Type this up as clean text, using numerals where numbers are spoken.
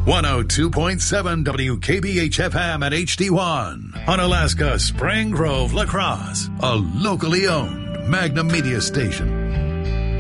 102.7 WKBH-FM at HD1 on Alaska Spring Grove, La Crosse, a locally owned Magnum Media station.